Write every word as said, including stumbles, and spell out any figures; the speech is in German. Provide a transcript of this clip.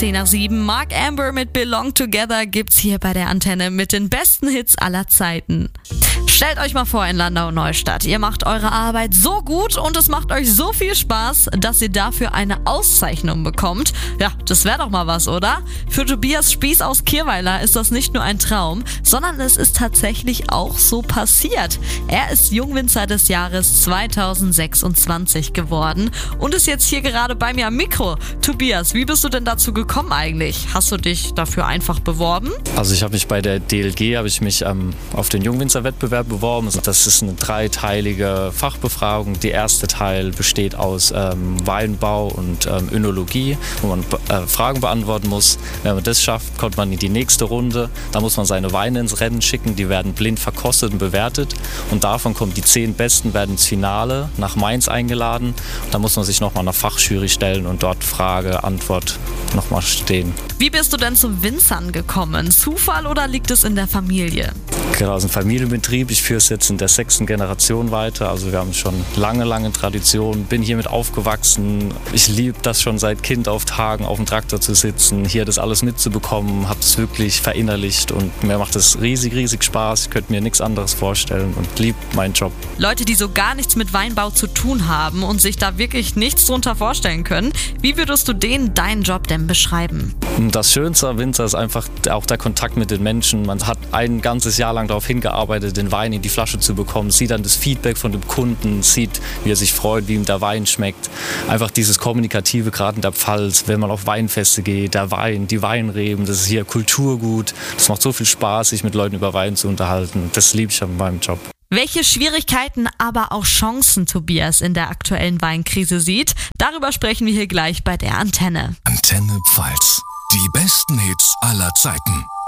zehn nach sieben, Mark Amber mit Belong Together gibt's hier bei der Antenne mit den besten Hits aller Zeiten. Stellt euch mal vor in Landau-Neustadt, ihr macht eure Arbeit so gut und es macht euch so viel Spaß, dass ihr dafür eine Auszeichnung bekommt. Ja, das wäre doch mal was, oder? Für Tobias Spieß aus Kirweiler ist das nicht nur ein Traum, sondern es ist tatsächlich auch so passiert. Er ist Jungwinzer des Jahres zweitausendsechsundzwanzig geworden und ist jetzt hier gerade bei mir am Mikro. Tobias, wie bist du denn dazu gekommen eigentlich? Hast du dich dafür einfach beworben? Also ich habe mich bei der D L G habe ich mich ähm, auf den Jungwinzer-Wettbewerb beworben. Das ist eine dreiteilige Fachbefragung. Der erste Teil besteht aus ähm, Weinbau und ähm, Önologie, wo man äh, Fragen beantworten muss. Wenn man das schafft, kommt man in die nächste Runde. Da muss man seine Weine ins Rennen schicken. Die werden blind verkostet und bewertet. Und davon kommen die zehn Besten, werden ins Finale nach Mainz eingeladen. Da muss man sich nochmal einer Fachjury stellen und dort Frage, Antwort nochmal stehen. Wie bist du denn zum Winzern gekommen? Zufall oder liegt es in der Familie? Genau, es ist ein Familienbetrieb. Ich führe es jetzt in der sechsten Generation weiter. Also wir haben schon lange, lange Tradition. Bin hiermit aufgewachsen. Ich liebe das schon seit Kind auf Tagen auf dem Traktor zu sitzen, hier das alles mitzubekommen. Habe es wirklich verinnerlicht und mir macht es riesig, riesig Spaß. Ich könnte mir nichts anderes vorstellen und liebe meinen Job. Leute, die so gar nichts mit Weinbau zu tun haben und sich da wirklich nichts drunter vorstellen können, wie würdest du denen deinen Job denn beschreiben? Das Schönste am Winzer ist einfach auch der Kontakt mit den Menschen. Man hat ein ganzes Jahr lang darauf hingearbeitet, den Wein in die Flasche zu bekommen, sieht dann das Feedback von dem Kunden, sieht, wie er sich freut, wie ihm der Wein schmeckt. Einfach dieses Kommunikative, gerade in der Pfalz, wenn man auf Weinfeste geht, der Wein, die Weinreben, das ist hier Kulturgut. Das macht so viel Spaß, sich mit Leuten über Wein zu unterhalten. Das liebe ich an meinem Job. Welche Schwierigkeiten, aber auch Chancen Tobias in der aktuellen Weinkrise sieht, darüber sprechen wir hier gleich bei der Antenne. Antenne Pfalz. Die besten Hits aller Zeiten.